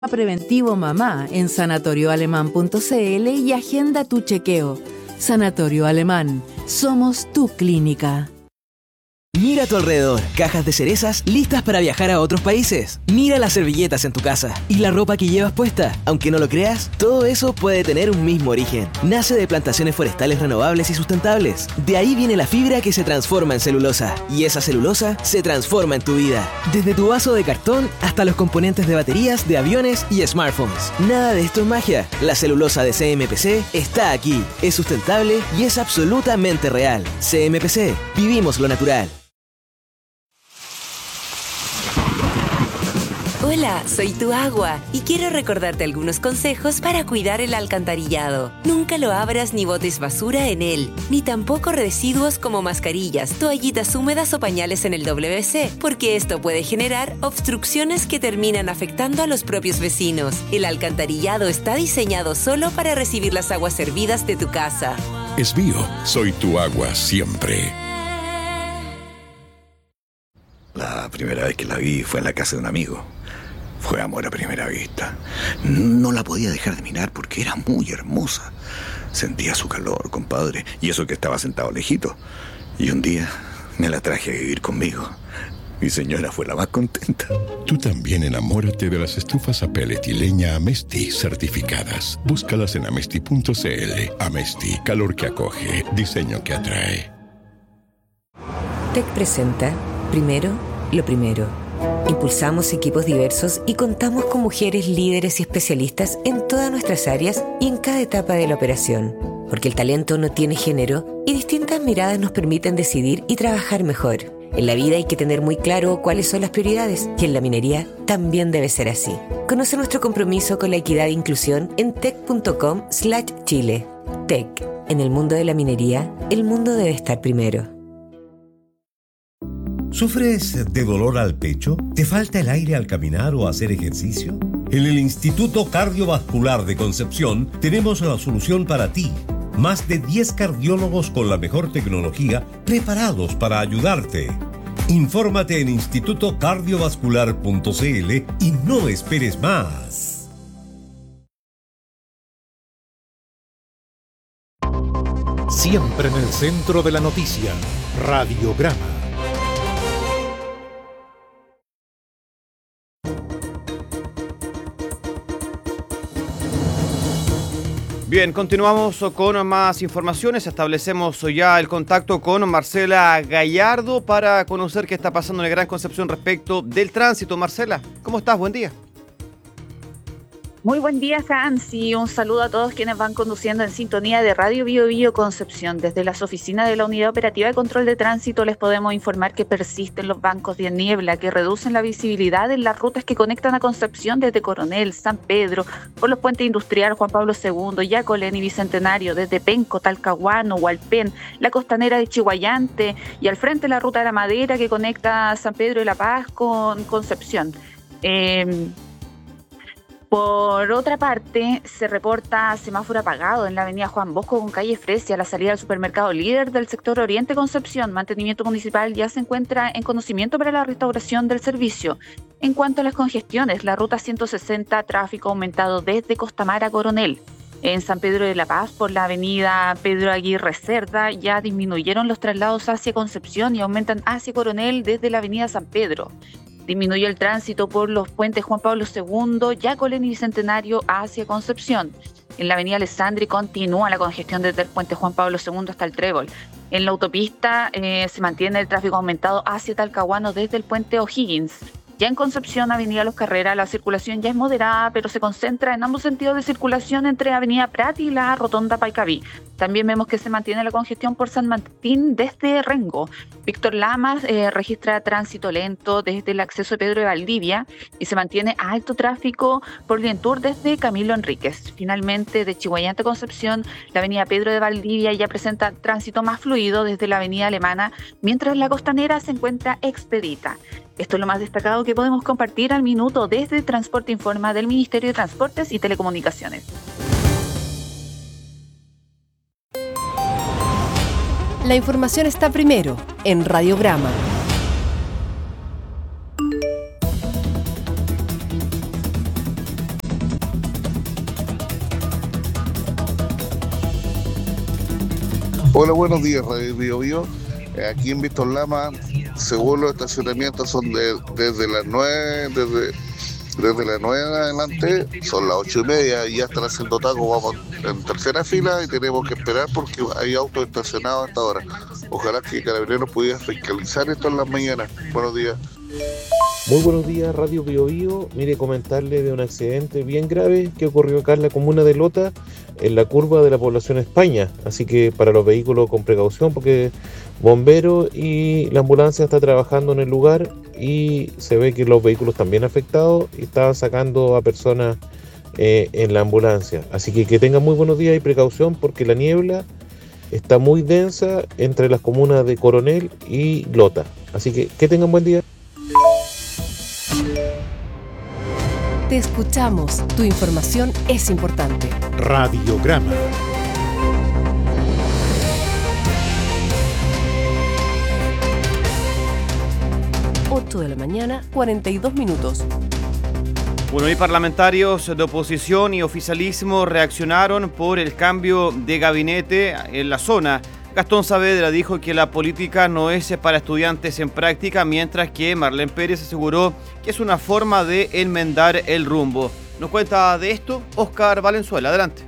Preventivo Mamá en sanatorioalemán.cl y agenda tu chequeo. Sanatorio Alemán. Somos tu clínica. Mira a tu alrededor, cajas de cerezas listas para viajar a otros países. Mira las servilletas en tu casa y la ropa que llevas puesta. Aunque no lo creas, todo eso puede tener un mismo origen. Nace de plantaciones forestales renovables y sustentables. De ahí viene la fibra que se transforma en celulosa. Y esa celulosa se transforma en tu vida. Desde tu vaso de cartón hasta los componentes de baterías, de aviones y smartphones. Nada de esto es magia. La celulosa de CMPC está aquí. Es sustentable y es absolutamente real. CMPC. Vivimos lo natural. Hola, soy tu agua y quiero recordarte algunos consejos para cuidar el alcantarillado. Nunca lo abras ni botes basura en él, ni tampoco residuos como mascarillas, toallitas húmedas o pañales en el WC, porque esto puede generar obstrucciones que terminan afectando a los propios vecinos. El alcantarillado está diseñado solo para recibir las aguas servidas de tu casa. Esbío, soy tu agua siempre. La primera vez que la vi fue en la casa de un amigo. Fue amor a primera vista. No la podía dejar de mirar porque era muy hermosa. Sentía su calor, compadre, y eso que estaba sentado lejito. Y un día me la traje a vivir conmigo. Mi señora fue la más contenta. Tú también enamórate de las estufas a pellet y leña Amesti certificadas. Búscalas en amesti.cl. Amesti, calor que acoge, diseño que atrae. TEC presenta Primero, lo primero. Impulsamos equipos diversos y contamos con mujeres líderes y especialistas en todas nuestras áreas y en cada etapa de la operación. Porque el talento no tiene género y distintas miradas nos permiten decidir y trabajar mejor. En la vida hay que tener muy claro cuáles son las prioridades y en la minería también debe ser así. Conoce nuestro compromiso con la equidad e inclusión en tec.com/Chile. TEC. En el mundo de la minería, el mundo debe estar primero. ¿Sufres de dolor al pecho? ¿Te falta el aire al caminar o hacer ejercicio? En el Instituto Cardiovascular de Concepción tenemos la solución para ti. Más de 10 cardiólogos con la mejor tecnología preparados para ayudarte. Infórmate en institutocardiovascular.cl y no esperes más. Siempre en el centro de la noticia, Radiograma. Bien, continuamos con más informaciones. Establecemos ya el contacto con Marcela Gallardo para conocer qué está pasando en el Gran Concepción respecto del tránsito. Marcela, ¿cómo estás? Buen día. Muy buen día, Hans, y un saludo a todos quienes van conduciendo en sintonía de Radio Bio Bio Concepción. Desde las oficinas de la Unidad Operativa de Control de Tránsito les podemos informar que persisten los bancos de niebla que reducen la visibilidad en las rutas que conectan a Concepción desde Coronel, San Pedro, por los puentes Industrial Juan Pablo II, Yacolén y Bicentenario, desde Penco, Talcahuano, Hualpén, la costanera de Chihuayante y al frente la ruta de la Madera que conecta San Pedro de la Paz con Concepción. Por otra parte, se reporta semáforo apagado en la avenida Juan Bosco con calle Fresia, a la salida del supermercado líder del sector Oriente Concepción. Mantenimiento municipal ya se encuentra en conocimiento para la restauración del servicio. En cuanto a las congestiones, la ruta 160, tráfico aumentado desde Costamar a Coronel. En San Pedro de la Paz, por la avenida Pedro Aguirre Cerda, ya disminuyeron los traslados hacia Concepción y aumentan hacia Coronel desde la avenida San Pedro. Disminuyó el tránsito por los puentes Juan Pablo II, Yacolén y Bicentenario hacia Concepción. En la avenida Alessandri continúa la congestión desde el puente Juan Pablo II hasta el Trébol. En la autopista se mantiene el tráfico aumentado hacia Talcahuano desde el puente O'Higgins. Ya en Concepción, avenida Los Carreras, la circulación ya es moderada, pero se concentra en ambos sentidos de circulación entre avenida Prat y la rotonda Paicaví. También vemos que se mantiene la congestión por San Martín desde Rengo. Víctor Lamas registra tránsito lento desde el acceso de Pedro de Valdivia y se mantiene alto tráfico por Lientour desde Camilo Enríquez. Finalmente, de Chihuayante a Concepción, la avenida Pedro de Valdivia ya presenta tránsito más fluido desde la avenida Alemana, mientras la costanera se encuentra expedita. Esto es lo más destacado que podemos compartir al minuto desde Transporte Informa del Ministerio de Transportes y Telecomunicaciones. La información está primero en Radiograma. Hola, buenos días, Radio Bio Bio. Aquí en Víctor Lama, según los estacionamientos son desde las 9, desde las 9 en adelante, son las 8:30 y ya están haciendo tacos, vamos en tercera fila y tenemos que esperar porque hay autos estacionados a esta hora. Ojalá que Carabineros pudiera fiscalizar esto en las mañanas. Buenos días. Muy buenos días, Radio Bio Bio. Mire, comentarle de un accidente bien grave que ocurrió acá en la comuna de Lota, en la curva de la población España. Así que para los vehículos con precaución, porque bomberos y la ambulancia está trabajando en el lugar y se ve que los vehículos también afectados y estaban sacando a personas en la ambulancia. Así que tengan muy buenos días y precaución porque la niebla está muy densa entre las comunas de Coronel y Lota. Así que tengan buen día. Te escuchamos, tu información es importante. Radiograma. De la mañana, 42 minutos. Bueno, y parlamentarios de oposición y oficialismo reaccionaron por el cambio de gabinete en la zona. Gastón Saavedra dijo que la política no es para estudiantes en práctica, mientras que Marlene Pérez aseguró que es una forma de enmendar el rumbo. Nos cuenta de esto Óscar Valenzuela. Adelante.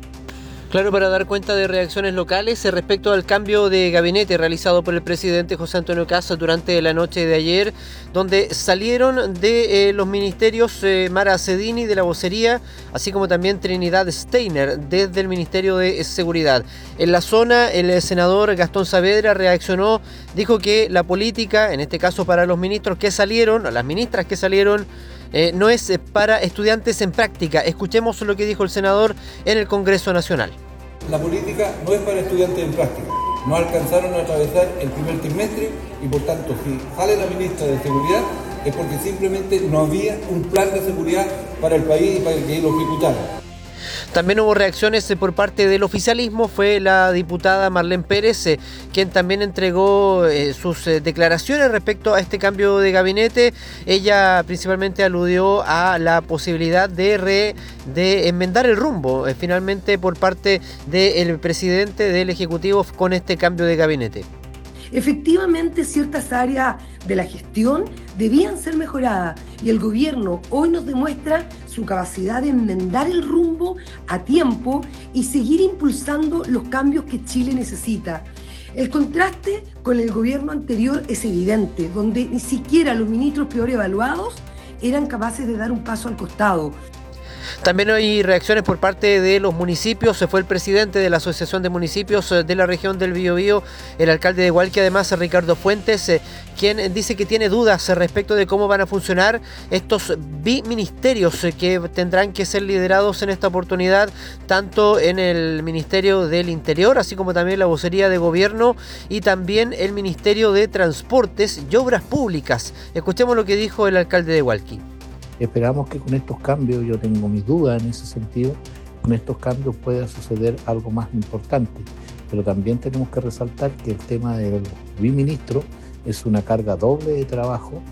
Claro, para dar cuenta de reacciones locales respecto al cambio de gabinete realizado por el presidente José Antonio Kast durante la noche de ayer, donde salieron de los ministerios Mara Cedini de la vocería, así como también Trinidad Steiner desde el Ministerio de Seguridad. En la zona, el senador Gastón Saavedra reaccionó, dijo que la política, en este caso para los ministros que salieron, las ministras que salieron, no es para estudiantes en práctica. Escuchemos lo que dijo el senador en el Congreso Nacional. La política no es para estudiantes en práctica. No alcanzaron a atravesar el primer trimestre y por tanto si sale la ministra de Seguridad es porque simplemente no había un plan de seguridad para el país y para que lo ejecutaran. También hubo reacciones por parte del oficialismo. Fue la diputada Marlene Pérez quien también entregó sus declaraciones respecto a este cambio de gabinete. Ella principalmente aludió a la posibilidad de enmendar el rumbo finalmente por parte del presidente del Ejecutivo con este cambio de gabinete. Efectivamente, ciertas áreas de la gestión debían ser mejoradas y el gobierno hoy nos demuestra su capacidad de enmendar el rumbo a tiempo y seguir impulsando los cambios que Chile necesita. El contraste con el gobierno anterior es evidente, donde ni siquiera los ministros peor evaluados eran capaces de dar un paso al costado. También hay reacciones por parte de los municipios. Se fue el presidente de la Asociación de Municipios de la región del Biobío, el alcalde de Hualqui, además Ricardo Fuentes, quien dice que tiene dudas respecto de cómo van a funcionar estos biministerios que tendrán que ser liderados en esta oportunidad, tanto en el Ministerio del Interior, así como también la vocería de gobierno y también el Ministerio de Transportes y Obras Públicas. Escuchemos lo que dijo el alcalde de Hualqui. Esperamos que con estos cambios, yo tengo mis dudas en ese sentido, con estos cambios pueda suceder algo más importante. Pero también tenemos que resaltar que el tema del biministro es una carga doble de trabajo.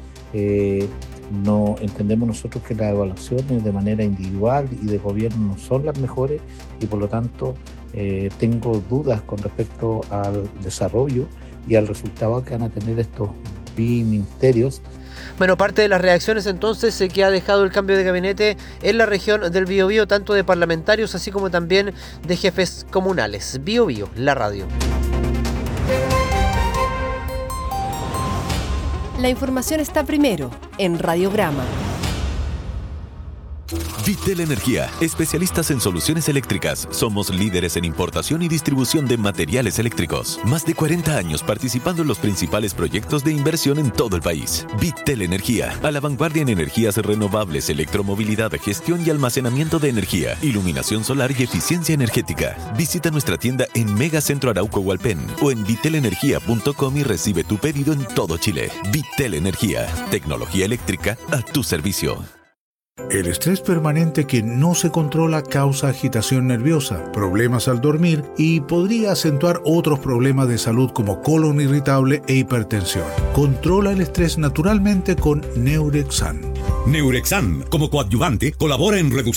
No entendemos nosotros que las evaluaciones de manera individual y de gobierno no son las mejores y por lo tanto tengo dudas con respecto al desarrollo y al resultado que van a tener estos biministerios. Bueno, parte de las reacciones entonces que ha dejado el cambio de gabinete en la región del Biobío, tanto de parlamentarios así como también de jefes comunales. Biobío, la radio. La información está primero en Radiograma. Vitel Energía, especialistas en soluciones eléctricas. Somos líderes en importación y distribución de materiales eléctricos. Más de 40 años participando en los principales proyectos de inversión en todo el país. Vitel Energía, a la vanguardia en energías renovables, electromovilidad, gestión y almacenamiento de energía, iluminación solar y eficiencia energética. Visita nuestra tienda en Megacentro Arauco Hualpén o en vitelenergia.com y recibe tu pedido en todo Chile. Vitel Energía, tecnología eléctrica a tu servicio. El estrés permanente que no se controla causa agitación nerviosa, problemas al dormir y podría acentuar otros problemas de salud como colon irritable e hipertensión. Controla el estrés naturalmente con Neurexan. Neurexan, como coadyuvante, colabora en reducir